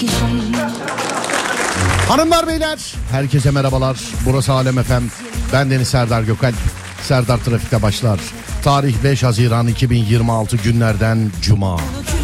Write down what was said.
Hanımlar beyler, herkese merhabalar. Burası Alem FM. Ben Deniz Serdar Gökalp. Serdar Trafik'te başlar. Tarih 5 Haziran 2026 günlerden Cuma.